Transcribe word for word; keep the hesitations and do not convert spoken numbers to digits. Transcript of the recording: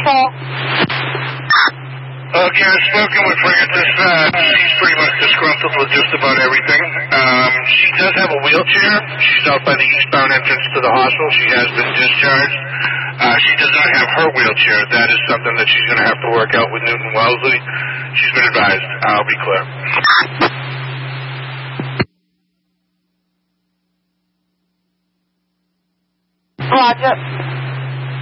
call? Okay, I've spoken with Frances. Uh, she's pretty much disgruntled with just about everything. Um, she does have a wheelchair. She's out by the eastbound entrance to the hospital. She has been discharged. Uh, she does not have her wheelchair. That is something that she's going to have to work out with Newton Wellesley. She's been advised. I'll be clear. Roger.